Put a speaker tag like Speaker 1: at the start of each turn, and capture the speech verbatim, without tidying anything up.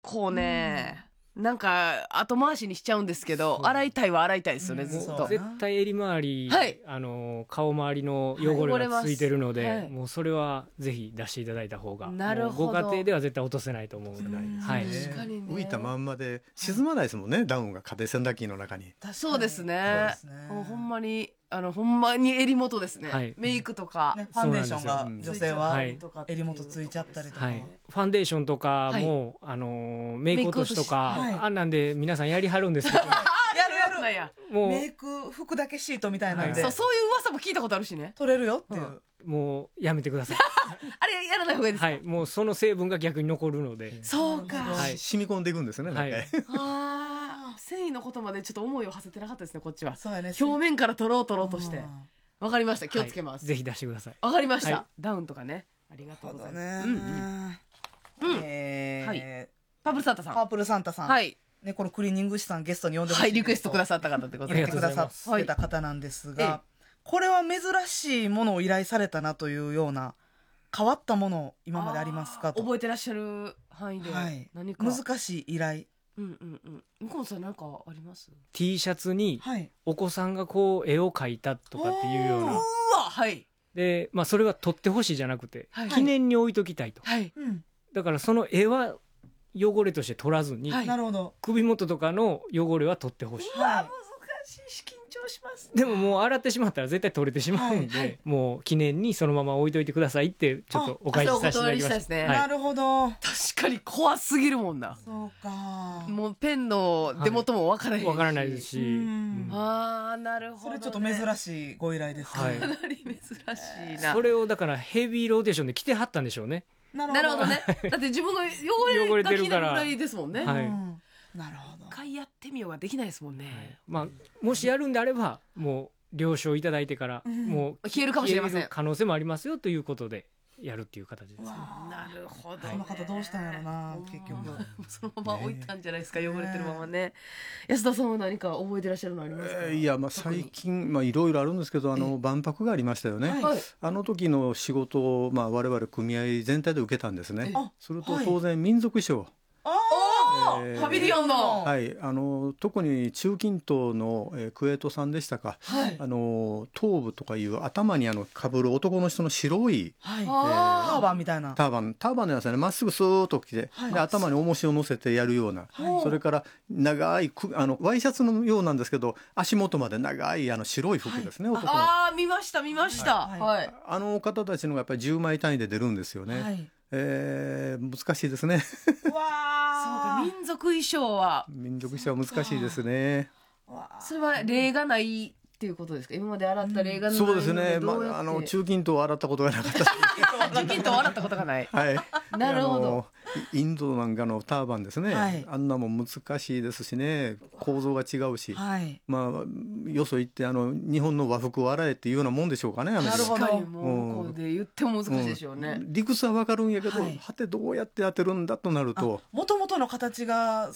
Speaker 1: 構ね、なんか後回しにしちゃうんですけど、洗いたいは洗いたいですよね、
Speaker 2: うん
Speaker 1: ずっと。
Speaker 2: そう
Speaker 3: 絶対襟周り、
Speaker 1: はい、
Speaker 3: あの顔周りの汚れがついてるので、
Speaker 1: はい、
Speaker 3: もうそれはぜひ出していただいた方が、
Speaker 1: なるほど、
Speaker 3: ご家庭では絶対落とせないと思うので、はい、
Speaker 1: 確かにね、
Speaker 4: 浮いたまんまで沈まないですもんね、ダウンが家庭洗濯機の中に。
Speaker 1: そうですね、
Speaker 2: そうですね、
Speaker 1: もうほんまにあのほんまに襟元ですね、はい、メイクとか、
Speaker 2: ね、ファンデーションが女性は
Speaker 3: はい
Speaker 2: 襟元ついちゃったりとか、
Speaker 3: はい、ファンデーションとかも、はい、あのメイク落としとか、はい、あんなんで皆さんやりはるんですけど
Speaker 2: やるやる
Speaker 1: や
Speaker 2: もうメイク服だけシートみたいなんで、
Speaker 1: はい、そう、そういう噂も聞いたことあるしね、
Speaker 2: 取れるよっていう、
Speaker 3: うん、もうやめてください
Speaker 1: あれやらない方がいいですか。
Speaker 3: はい、もうその成分が逆に残るので、
Speaker 1: そうか、
Speaker 4: はい、染み込んでいくんですね、はい、
Speaker 1: あ繊維のことまでちょっと思いを馳せてなかったですね、こっちは。
Speaker 2: そうやね、
Speaker 1: 表面から取ろう取ろうとして。わかりました、気をつけます、
Speaker 3: はい、ぜひ出してください。
Speaker 1: わかりました、はい、ダウンとかね、ありがとうございます。うんうん、えーはい、パープルサンタさん、
Speaker 2: パープルサンタさん、
Speaker 1: はい
Speaker 2: ね、このクリーニング師さんゲストに呼んでほしい、
Speaker 1: はい、リクエストくださった方ってことで
Speaker 2: 入れてくださってた方なんですが、はい、これは珍しいものを依頼されたなというような変わったもの今までありますかと。
Speaker 1: 覚えてらっしゃる範囲で、はい、何か
Speaker 2: 難しい依頼、
Speaker 1: うんうんうん、向こうさん何かあります？
Speaker 3: T シャツにお子さんがこう絵を描いたとかっていうような、
Speaker 1: うわ、はい、
Speaker 3: で、まあ、それは撮ってほしいじゃなくて、はい、記念に置いときたいと、はい、だからその絵は汚れとして取らずに、はい、首元とかの汚れは取ってほしい。
Speaker 1: うわ、難しいし緊張しますね。
Speaker 3: でももう洗ってしまったら絶対取れてしまうんで、はいはい、もう記念にそのまま置いといてくださいってちょっとお返しさせていただきました。
Speaker 1: ね、
Speaker 2: はい、なるほど。
Speaker 1: 確かに怖すぎるもんな。
Speaker 2: そうか。
Speaker 1: もうペンの出元も分からへんし、
Speaker 3: はい、分からないですし、うん、
Speaker 1: ああ、なるほど、ね、
Speaker 2: それちょっと珍しいご依頼ですね、
Speaker 1: はい、かなり珍しいな。
Speaker 3: それをだからヘビーローテーションで着てはったんでしょうね。
Speaker 1: なるほどね。だって自分の汚れが気になるぐらいですもんね。
Speaker 3: はい、
Speaker 2: なるほど。
Speaker 1: 一回やってみようができないですもんね。はい、
Speaker 3: まあ、もしやるんであればもう了承いただいてから、うん、もう
Speaker 1: 消えるかもしれません。
Speaker 3: 可能性もありますよということでやるっていう形です、ね。
Speaker 1: なるほど、ね。
Speaker 2: この方どうしたんやろな、結局
Speaker 1: そのまま置いたんじゃないですか、ね、汚れてるままね。安田さんは何か覚えてらっしゃるのありますか？
Speaker 4: えー、いや、まあ、最近まあいろいろあるんですけど、あの万博がありましたよね、はい、あの時の仕事を、まあ、我々組合全体で受けたんですね。すると当然民族衣装、
Speaker 1: えー、パビリオンの、
Speaker 4: はい、あの特に中近東の、えー、クウェートさんでしたか、はい、あの頭部とかいう頭にあの被る男の人の白い、
Speaker 2: はい、えー、ターバンみたいな
Speaker 4: ターバンターバンのやつはね、まっすぐスーッと来て、はい、で頭に重しを乗せてやるような、はい、それから長いあのワイシャツのようなんですけど足元まで長いあの白い服ですね、はい、男の。
Speaker 1: ああ、見ました見ました、はいはい、
Speaker 4: あの方たちのがやっぱりじゅうまい単位で出るんですよね、はい、えー、難しいですね。わ
Speaker 1: そうか、民族衣装は
Speaker 4: 民族衣装は難しいですね。
Speaker 1: それは例がないっていうことですか？今まで洗った例がない、
Speaker 4: うん、そうですね、まあ、あの中近東を洗ったことがなかったし
Speaker 1: 中近東を洗ったことがない、はい、なるほど。
Speaker 4: インドなんかのターバンですね、はい、あんなも難しいですしね、構造が違うし、はい、まあよそ行ってあの日本の和服を洗えっていうようなもんでしょうかね。
Speaker 1: なるほど、もうこうで言っても難しいでしょうね、
Speaker 4: うん、理屈はわかるんやけど、はい、はてどうやって当てるんだとなると、
Speaker 2: もともとの形が